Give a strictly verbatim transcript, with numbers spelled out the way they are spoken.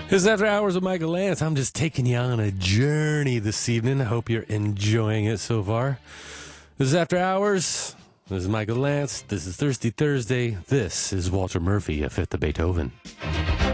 This is After Hours with Michael Lance. I'm just taking you on a journey this evening. I hope you're enjoying it so far. This is After Hours. This is Michael Lance. This is Thirsty Thursday. This is Walter Murphy, A Fifth of Beethoven.